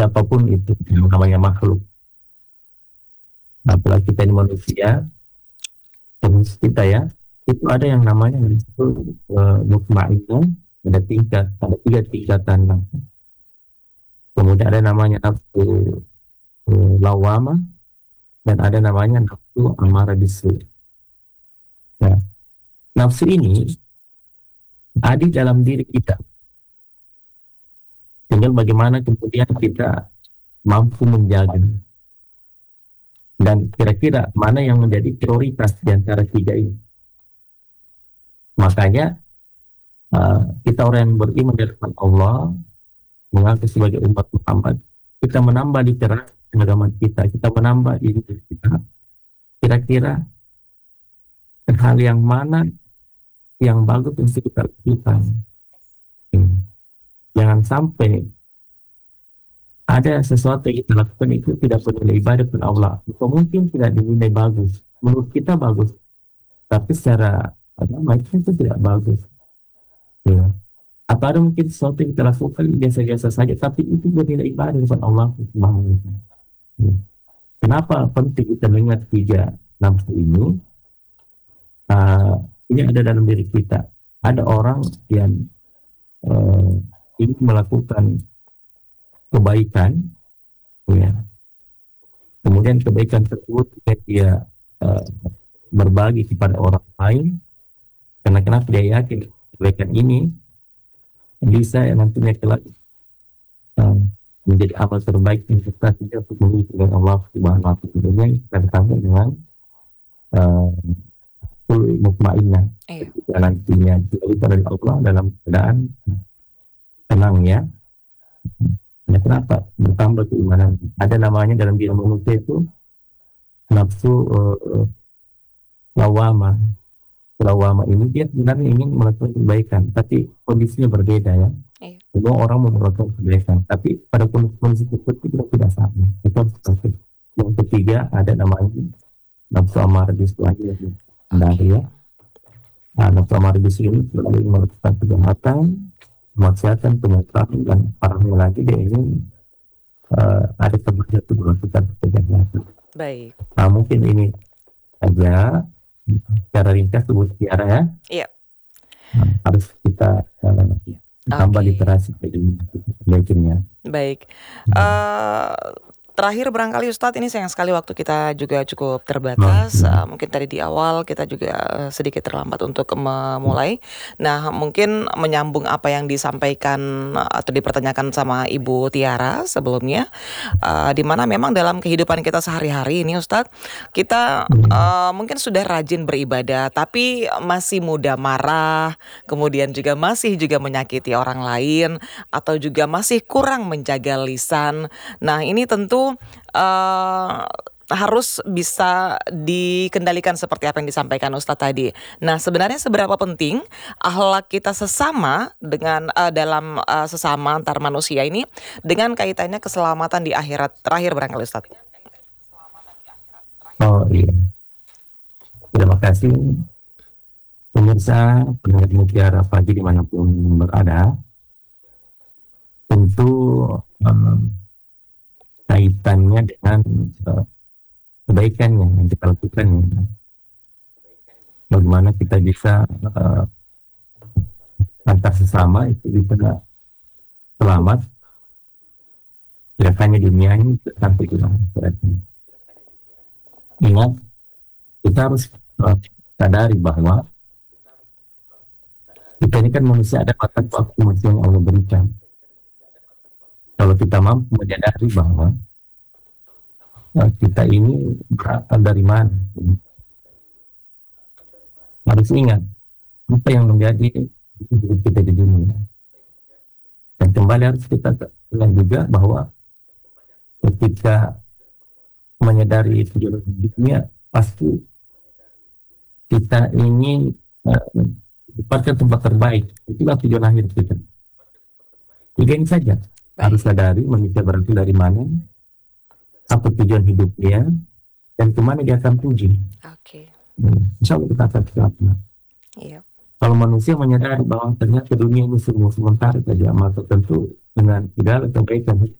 siapapun itu yang namanya makhluk. Apalagi kita ini manusia, terus kita ya, itu ada yang namanya itu mutmainnah, ada tiga tingkatan. Kemudian ada namanya nafsu lawamah, dan ada namanya nafsu amarah bisu. Nah, nafsu ini ada dalam diri kita. Tinggal bagaimana kemudian kita mampu menjaga. Dan kira-kira mana yang menjadi prioritas di antara tiga ini. Makanya kita orang yang beriman di hadapan Allah, mengaku sebagai umat Muhammad, kita menambah literasi agama kita menambah ilmu kita. Kira-kira hal yang mana yang bagus untuk kita lakukan. Jangan sampai ada sesuatu yang kita lakukan itu tidak bernilai ibadah pun Allah. Itu mungkin tidak dinilai bagus. Menurut kita bagus, tapi secara agama itu tidak bagus. Ya. Atau ada mungkin sesuatu yang kita lakukan biasa-biasa saja, tapi itu bernilai ibadah kepada Allah Subhanahu wa Ta'ala. Ya. Kenapa penting kita mengingat tiga nafsu ini? Ini ada dalam diri kita. Ada orang yang ingin melakukan kebaikan, ya. Kemudian kebaikan tersebut dia berbagi kepada orang lain, karena kenapa dia yakin kebaikan ini bisa nantinya kelak menjadi amal terbaik yang kita tidak untuk memiliki dengan Allah Subhanahu wa Ta'ala, yang kita katakan dengan mutmainnah. Dan nantinya kita dari Allah dalam keadaan tenang, ya. Ya, kenapa? Bertambah keimanan. Ada namanya dalam diri manusia itu nafsu lawama. Lawama ini dia sebenarnya ingin melakukan kebaikan, tapi kondisinya berbeda, ya. Semua orang mau melakukan kebaikan, tapi pada kondisi seperti itu tidak sama. Itu seperti yang ketiga ada namanya nafsu amarah bisu aja, ya. Nafsu amarah bisu ini selalu melakukan kejahatan, kemaksiatan, penyelesaian, dan parahnya lagi dia ini ada keberhasilan untuk melakukan kejahatan. Baik. Mungkin ini saja secara ringkas sebut Tiara, ya. Iya. Harus kita tambah literasi belajarnya. Baik. Terakhir barangkali Ustadz, ini sayang sekali waktu kita juga cukup terbatas. Mungkin tadi di awal kita juga sedikit terlambat untuk memulai. Nah, mungkin menyambung apa yang disampaikan atau dipertanyakan sama Ibu Tiara sebelumnya, di mana memang dalam kehidupan kita sehari-hari ini Ustadz, kita mungkin sudah rajin beribadah, tapi masih mudah marah, kemudian juga masih menyakiti orang lain, atau juga masih kurang menjaga lisan. Nah, ini tentu harus bisa dikendalikan seperti apa yang disampaikan Ustadz tadi. Nah, sebenarnya seberapa penting akhlak kita sesama dengan dalam sesama antar manusia ini dengan kaitannya keselamatan di akhirat. Terakhir barangkali Ustadz. Oh iya, terima kasih pemirsa pendengar Mutiara Pagi dimanapun berada. Tentu kaitannya dengan kebaikan yang kita lakukan, bagaimana kita bisa antar sesama itu bisa selamat, tidak hanya dunia ini sampai ke akhirat. Ingat, kita harus sadari bahwa kita ini kan manusia, ada batas waktu manusia yang Allah berikan. Kalau kita mampu menyadari bahwa kita ini berasal dari mana, harus ingat apa yang menjadi hidup kita di dunia. Dan kembali harus kita ingat juga bahwa ketika menyadari tujuan hidupnya, pasti kita ingin mendapatkan tempat terbaik. Itulah tujuan akhir kita. Tiga ini saja. Harus sadari manusia berasal dari mana, apa tujuan hidupnya, dan kemana dia akan tuju. Insya Allah kita akan selamat. Kalau manusia menyadari bahwa ternyata dunia ini semua sementara saja, maka tentu dengan segala kebaikan